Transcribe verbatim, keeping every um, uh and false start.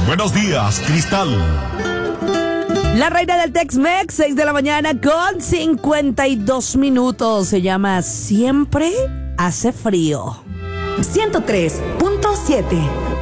Buenos días, Cristal. La reina del Tex-Mex, seis de la mañana con cincuenta y dos minutos. Se llama Siempre Hace Frío. ciento tres punto siete